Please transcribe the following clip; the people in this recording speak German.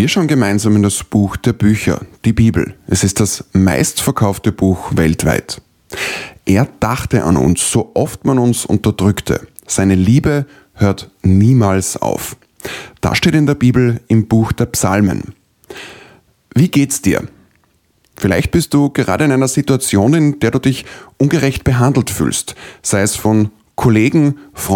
Wir schauen gemeinsam in das Buch der Bücher, die Bibel. Es ist das meistverkaufte Buch weltweit. Er dachte an uns, so oft man uns unterdrückte. Seine Liebe hört niemals auf. Das steht in der Bibel im Buch der Psalmen. Wie geht's dir? Vielleicht bist du gerade in einer Situation, in der du dich ungerecht behandelt fühlst, sei es von Kollegen, Freunden,